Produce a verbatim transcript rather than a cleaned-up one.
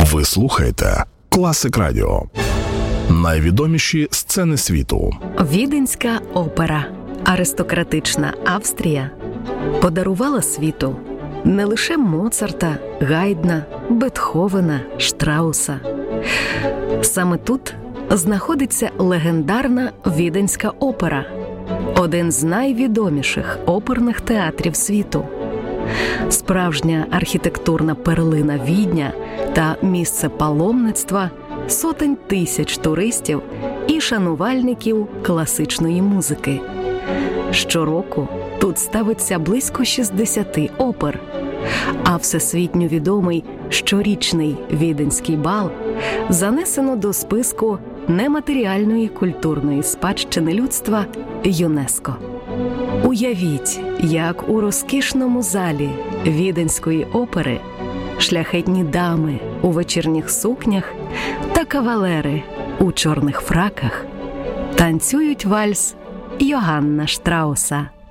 Ви слухаєте Класик Радіо. Найвідоміші сцени світу. Віденська опера, аристократична Австрія, подарувала світу не лише Моцарта, Гайдна, Бетховена, Штрауса. Саме тут знаходиться легендарна Віденська опера, один з найвідоміших оперних театрів світу. Справжня архітектурна перлина Відня та місце паломництва сотень тисяч туристів і шанувальників класичної музики. Щороку тут ставиться близько шістдесят опер, а всесвітньо відомий щорічний Віденський бал занесено до списку нематеріальної культурної спадщини людства ЮНЕСКО. Уявіть, як у розкішному залі Віденської опери шляхетні дами у вечірніх сукнях та кавалери у чорних фраках танцюють вальс Йоганна Штрауса.